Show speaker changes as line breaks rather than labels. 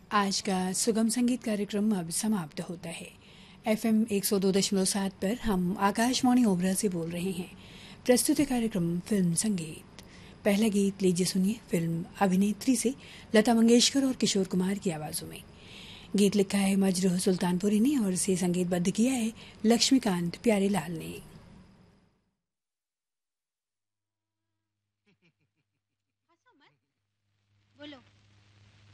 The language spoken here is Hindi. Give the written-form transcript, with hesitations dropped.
आज का सुगम संगीत कार्यक्रम अब समाप्त होता है। FM 102.7 पर हम आकाशवाणी ओबरा से बोल रहे हैं। प्रस्तुत कार्यक्रम फिल्म संगीत। पहला गीत लीजिए सुनिए फिल्म अभिनेत्री से लता मंगेशकर और किशोर कुमार की आवाजों में। गीत लिखा है मजरूह सुल्तानपुरी ने और इसे संगीतबद्ध किया है लक्ष्मीकांत प्यारेलाल ने।